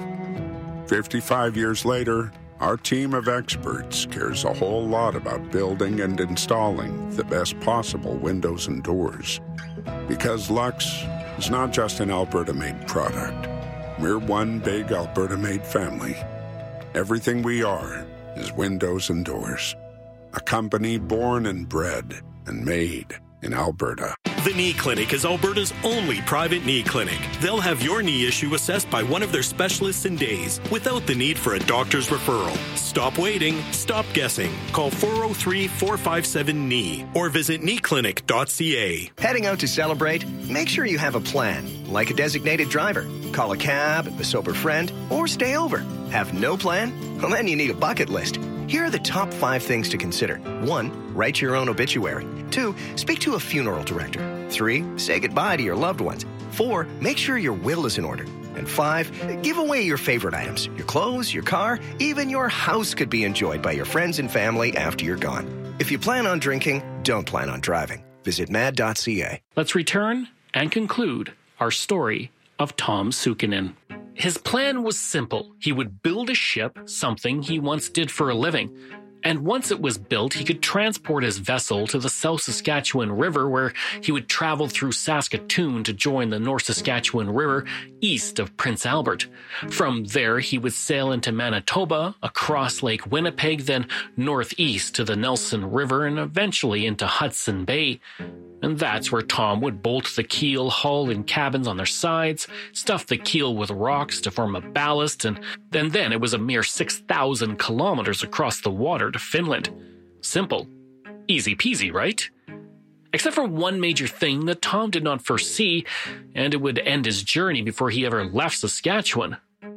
dream. fifty-five years later, our team of experts cares a whole lot about building and installing the best possible windows and doors. Because Lux is not just an Alberta-made product. We're one big Alberta-made family. Everything we are is windows and doors. A company born and bred and made in Alberta. The Knee Clinic is Alberta's only private knee clinic. They'll have your knee issue assessed by one of their specialists in days without the need for a doctor's referral. Stop waiting. Stop guessing. Call four oh three, four five seven, K N E E or visit knee clinic dot c a. Heading out to celebrate? Make sure you have a plan, like a designated driver. Call a cab, a sober friend, or stay over. Have no plan? Well, then you need a bucket list. Here are the top five things to consider. One, write your own obituary. Two, speak to a funeral director. Three, say goodbye to your loved ones. Four, make sure your will is in order. And five, give away your favorite items. Your clothes, your car, even your house could be enjoyed by your friends and family after you're gone. If you plan on drinking, don't plan on driving. Visit mad dot c a. Let's return and conclude our story of Tom Sukinen. His plan was simple. He would build a ship, something he once did for a living. And once it was built, he could transport his vessel to the South Saskatchewan River, where he would travel through Saskatoon to join the North Saskatchewan River east of Prince Albert. From there, he would sail into Manitoba, across Lake Winnipeg, then northeast to the Nelson River, and eventually into Hudson Bay. And that's where Tom would bolt the keel, hull, and cabins on their sides, stuff the keel with rocks to form a ballast, and then, then it was a mere six thousand kilometers across the water to Finland. Simple. Easy peasy, right? Except for one major thing that Tom did not foresee, and it would end his journey before he ever left Saskatchewan.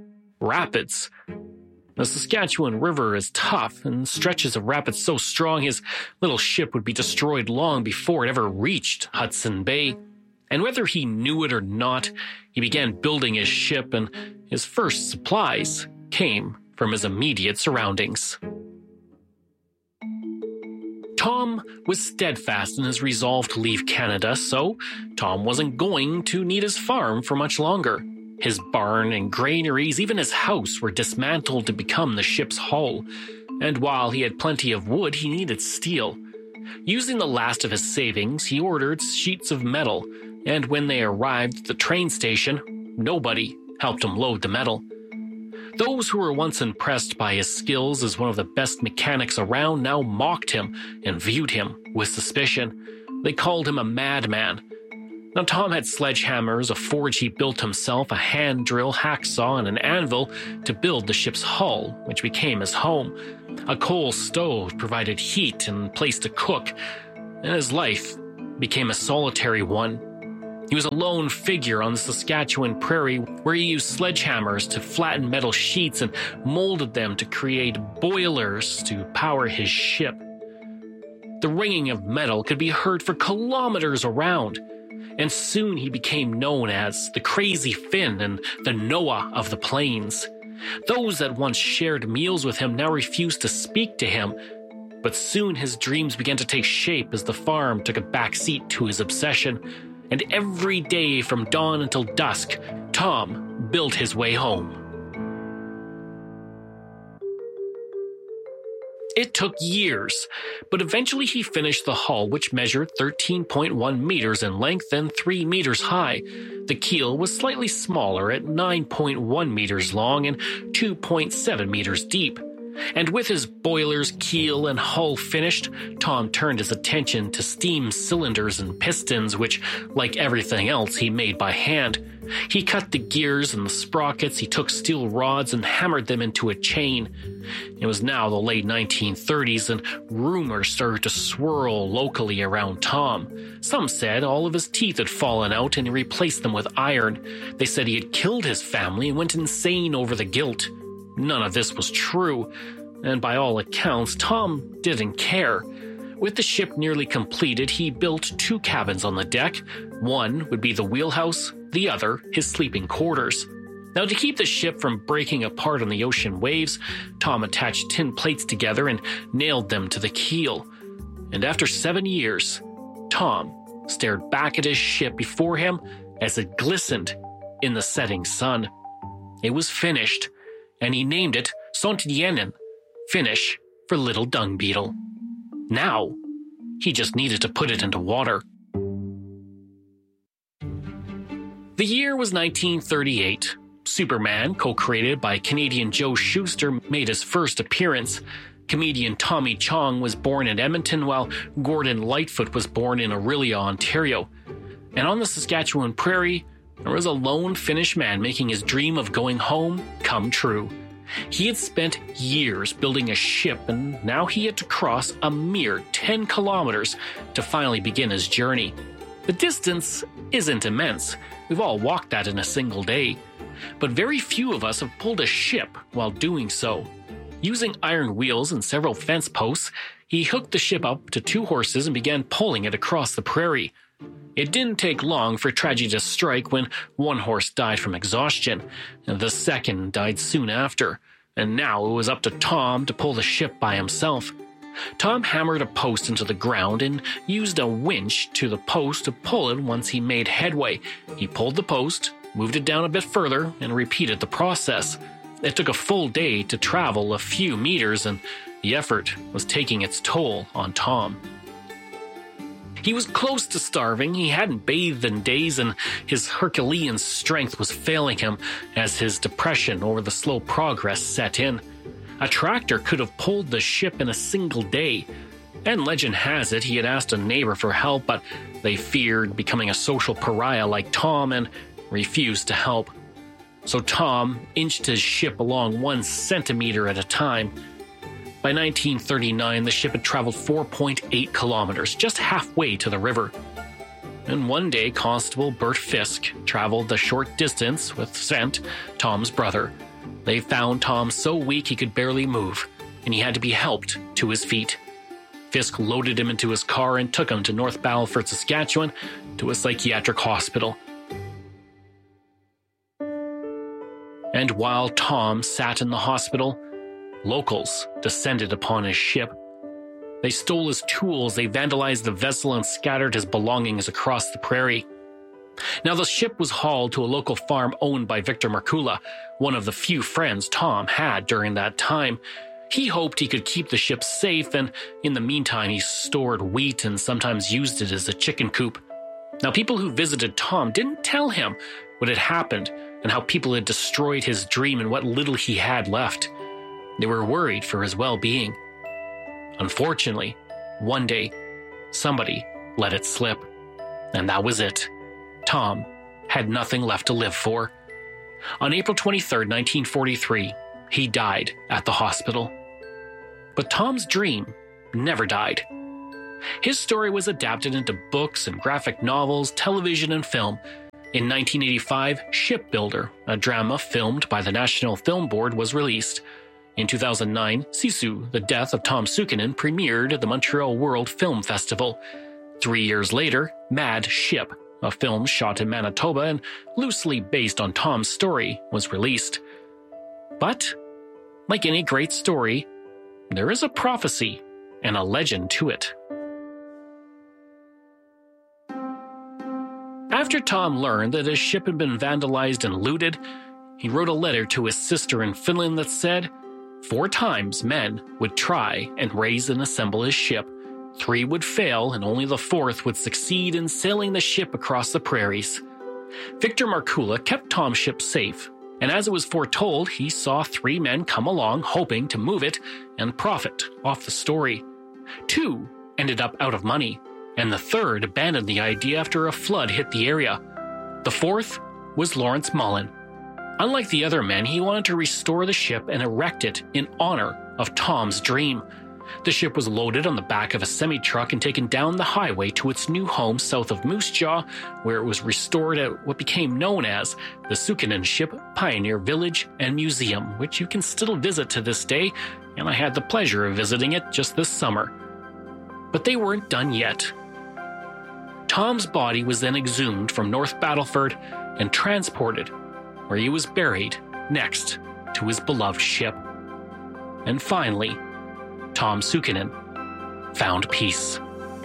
Rapids. The Saskatchewan River is tough, and stretches of rapids so strong his little ship would be destroyed long before it ever reached Hudson Bay. And whether he knew it or not, he began building his ship, and his first supplies came from his immediate surroundings. Tom Tom was steadfast in his resolve to leave Canada, so Tom wasn't going to need his farm for much longer. His barn and granaries, even his house, were dismantled to become the ship's hull, and while he had plenty of wood, he needed steel. Using the last of his savings, he ordered sheets of metal, and when they arrived at the train station, nobody helped him load the metal. Those who were once impressed by his skills as one of the best mechanics around now mocked him and viewed him with suspicion. They called him a madman. Now, Tom had sledgehammers, a forge he built himself, a hand drill, hacksaw, and an anvil to build the ship's hull, which became his home. A coal stove provided heat and place to cook, and his life became a solitary one. He was a lone figure on the Saskatchewan prairie where he used sledgehammers to flatten metal sheets and molded them to create boilers to power his ship. The ringing of metal could be heard for kilometers around, and soon he became known as the Crazy Finn and the Noah of the Plains. Those that once shared meals with him now refused to speak to him, but soon his dreams began to take shape as the farm took a backseat to his obsession. And every day from dawn until dusk, Tom built his way home. It took years, but eventually he finished the hull, which measured thirteen point one meters in length and three meters high. The keel was slightly smaller at nine point one meters long and two point seven meters deep. And with his boilers, keel, and hull finished, Tom turned his attention to steam cylinders and pistons, which, like everything else, he made by hand. He cut the gears and the sprockets, he took steel rods and hammered them into a chain. It was now the late nineteen thirties, and rumors started to swirl locally around Tom. Some said all of his teeth had fallen out and he replaced them with iron. They said he had killed his family and went insane over the guilt. None of this was true, and by all accounts, Tom didn't care. With the ship nearly completed, he built two cabins on the deck. One would be the wheelhouse, the other his sleeping quarters. Now, to keep the ship from breaking apart on the ocean waves, Tom attached tin plates together and nailed them to the keel. And after seven years, Tom stared back at his ship before him as it glistened in the setting sun. It was finished, and he named it Sontienen, Finnish for Little Dung Beetle. Now, he just needed to put it into water. The year was nineteen thirty-eight. Superman, co-created by Canadian Joe Shuster, made his first appearance. Comedian Tommy Chong was born in Edmonton, while Gordon Lightfoot was born in Orillia, Ontario. And on the Saskatchewan prairie, there was a lone Finnish man making his dream of going home come true. He had spent years building a ship, and now he had to cross a mere ten kilometers to finally begin his journey. The distance isn't immense. We've all walked that in a single day. But very few of us have pulled a ship while doing so. Using iron wheels and several fence posts, he hooked the ship up to two horses and began pulling it across the prairie. It didn't take long for tragedy to strike when one horse died from exhaustion, and the second died soon after, and now it was up to Tom to pull the ship by himself. Tom hammered a post into the ground and used a winch to the post to pull it once he made headway. He pulled the post, moved it down a bit further, and repeated the process. It took a full day to travel a few meters, and the effort was taking its toll on Tom. He was close to starving, he hadn't bathed in days, and his Herculean strength was failing him as his depression over the slow progress set in. A tractor could have pulled the ship in a single day, and legend has it he had asked a neighbor for help, but they feared becoming a social pariah like Tom and refused to help. So Tom inched his ship along one centimeter at a time. By nineteen thirty-nine, the ship had traveled four point eight kilometers, just halfway to the river. And one day, Constable Bert Fisk traveled the short distance with Sent, Tom's brother. They found Tom so weak he could barely move, and he had to be helped to his feet. Fisk loaded him into his car and took him to North Battleford, Saskatchewan, to a psychiatric hospital. And while Tom sat in the hospital, locals descended upon his ship. They stole his tools, they vandalized the vessel, and scattered his belongings across the prairie. Now, the ship was hauled to a local farm owned by Victor Markula, one of the few friends Tom had during that time. He hoped he could keep the ship safe, and in the meantime, he stored wheat and sometimes used it as a chicken coop. Now, people who visited Tom didn't tell him what had happened and how people had destroyed his dream and what little he had left. They were worried for his well-being. Unfortunately, one day, somebody let it slip, and that was it. Tom had nothing left to live for. On April twenty-third, nineteen forty-three, he died at the hospital. But Tom's dream never died. His story was adapted into books and graphic novels, television, and film. In nineteen eighty-five, Shipbuilder, a drama filmed by the National Film Board, was released. In two thousand nine, Sisu, The Death of Tom Sukinen, premiered at the Montreal World Film Festival. Three years later, Mad Ship, a film shot in Manitoba and loosely based on Tom's story, was released. But, like any great story, there is a prophecy and a legend to it. After Tom learned that his ship had been vandalized and looted, he wrote a letter to his sister in Finland that said, four times men would try and raise and assemble his ship. Three would fail, and only the fourth would succeed in sailing the ship across the prairies. Victor Markula kept Tom's ship safe, and as it was foretold, he saw three men come along hoping to move it and profit off the story. Two ended up out of money, and the third abandoned the idea after a flood hit the area. The fourth was Lawrence Mullen. Unlike the other men, he wanted to restore the ship and erect it in honor of Tom's dream. The ship was loaded on the back of a semi-truck and taken down the highway to its new home south of Moose Jaw, where it was restored at what became known as the Sukinen Ship Pioneer Village and Museum, which you can still visit to this day, and I had the pleasure of visiting it just this summer. But they weren't done yet. Tom's body was then exhumed from North Battleford and transported, where he was buried next to his beloved ship. And finally, Tom Sukinen found peace.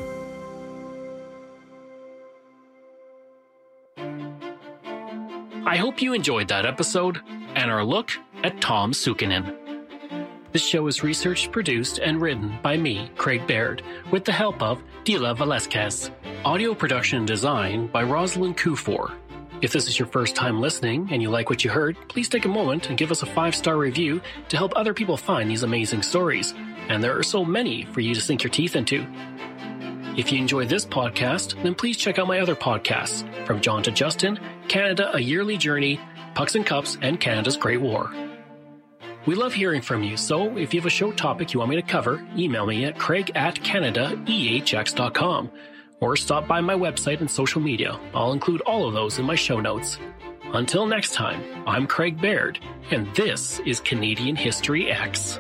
I hope you enjoyed that episode and our look at Tom Sukinen. This show is researched, produced, and written by me, Craig Baird, with the help of Dila Velasquez. Audio production and design by Rosalind Kufor. If this is your first time listening and you like what you heard, please take a moment and give us a five-star review to help other people find these amazing stories. And there are so many for you to sink your teeth into. If you enjoyed this podcast, then please check out my other podcasts, From John to Justin, Canada, A Yearly Journey, Pucks and Cups, and Canada's Great War. We love hearing from you, so if you have a show topic you want me to cover, email me at craig at canada e h x dot com or stop by my website and social media. I'll include all of those in my show notes. Until next time, I'm Craig Baird, and this is Canadian History X.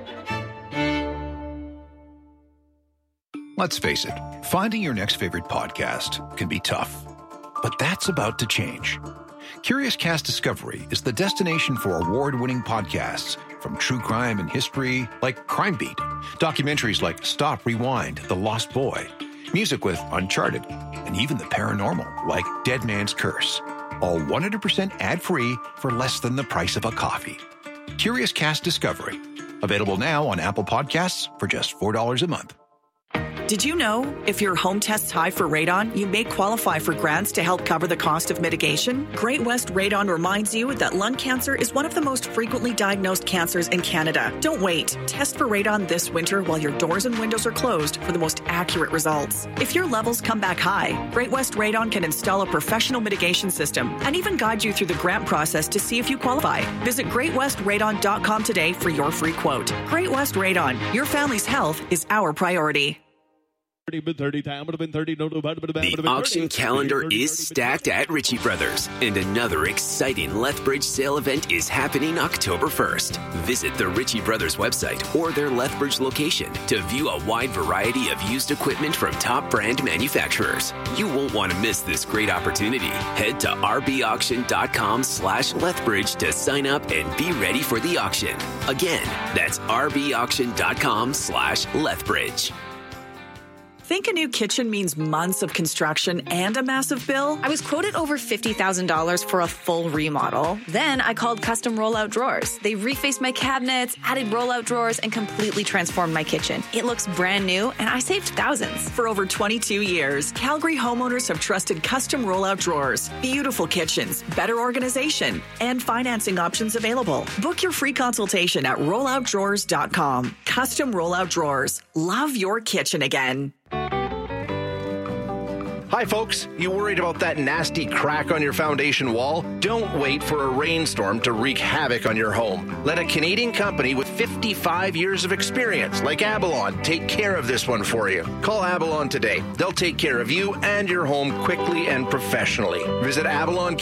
Let's face it, finding your next favorite podcast can be tough. But that's about to change. Curious Cast Discovery is the destination for award-winning podcasts from true crime and history like Crime Beat, documentaries like Stop, Rewind, The Lost Boy, music with Uncharted, and even the paranormal like Dead Man's Curse. All one hundred percent ad-free for less than the price of a coffee. Curious Cast Discovery. Available now on Apple Podcasts for just four dollars a month. Did you know if your home tests high for radon, you may qualify for grants to help cover the cost of mitigation? Great West Radon reminds you that lung cancer is one of the most frequently diagnosed cancers in Canada. Don't wait. Test for radon this winter while your doors and windows are closed for the most accurate results. If your levels come back high, Great West Radon can install a professional mitigation system and even guide you through the grant process to see if you qualify. Visit great west radon dot com today for your free quote. Great West Radon. Your family's health is our priority. The auction calendar is stacked at Ritchie Brothers, and another exciting Lethbridge sale event is happening October first. Visit the Ritchie Brothers website or their Lethbridge location to view a wide variety of used equipment from top brand manufacturers. You won't want to miss this great opportunity. Head to rbauction.com slash Lethbridge to sign up and be ready for the auction. Again, that's rbauction.com slash Lethbridge. Think a new kitchen means months of construction and a massive bill? I was quoted over fifty thousand dollars for a full remodel. Then I called Custom Rollout Drawers. They refaced my cabinets, added rollout drawers, and completely transformed my kitchen. It looks brand new, and I saved thousands. For over twenty-two years, Calgary homeowners have trusted Custom Rollout Drawers. Beautiful kitchens, better organization, and financing options available. Book your free consultation at rollout drawers dot com. Custom Rollout Drawers. Love your kitchen again. Hi, folks. You worried about that nasty crack on your foundation wall? Don't wait for a rainstorm to wreak havoc on your home. Let a Canadian company with fifty-five years of experience, like Abalon, take care of this one for you. Call Abalon today. They'll take care of you and your home quickly and professionally. Visit Abalon